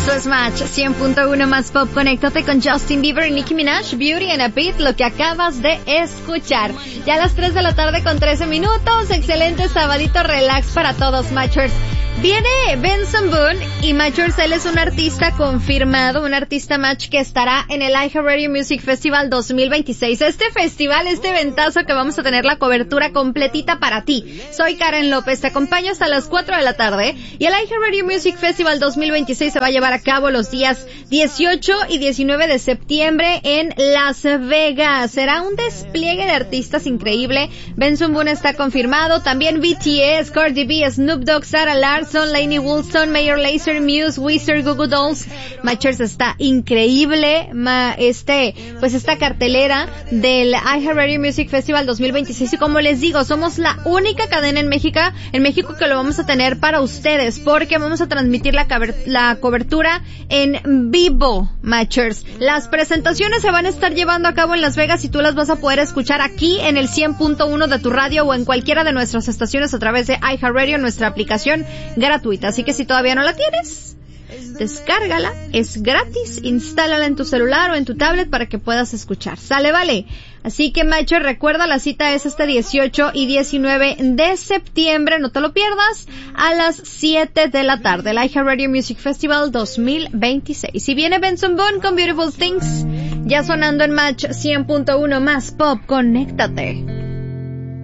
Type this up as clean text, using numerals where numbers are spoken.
Esto es Match 100.1 más pop. Conéctate con Justin Bieber y Nicki Minaj, Beauty and a Beat, lo que acabas de escuchar. Ya a las 3 de la tarde con 13 minutos. Excelente sabadito relax para todos, Matchers. Viene Benson Boone y Matchers, él es un artista confirmado, un artista Match que estará en el iHeartRadio Music Festival 2026. Este festival, este eventazo que vamos a tener la cobertura completita para ti. Soy Karen López, te acompaño hasta las 4 de la tarde y el iHeartRadio Music Festival 2026 se va a llevar a cabo los días 18 y 19 de septiembre en Las Vegas. Será un despliegue de artistas increíble. Benson Boone está confirmado, también BTS, Cardi B, Snoop Dogg, Sarah Larson, Lainey Wilson, Major Lazer, Muse, Weezer, Goo Goo Dolls. Matchers, está increíble, pues esta cartelera del iHeartRadio Music Festival 2026 y como les digo, somos la única cadena en México que lo vamos a tener para ustedes porque vamos a transmitir la cobertura en vivo, Matchers. Las presentaciones se van a estar llevando a cabo en Las Vegas y tú las vas a poder escuchar aquí en el 100.1 de tu radio o en cualquiera de nuestras estaciones a través de iHeartRadio, nuestra aplicación gratuita. Así que si todavía no la tienes, descárgala, es gratis, instálala en tu celular o en tu tablet para que puedas escuchar. ¿Sale? Vale. Así que, Macho, recuerda, la cita es este 18 y 19 de septiembre, no te lo pierdas, a las 7 de la tarde, el iHeartRadio Music Festival 2026. Y viene Benson Boone con Beautiful Things, ya sonando en Match 100.1 más pop, conéctate.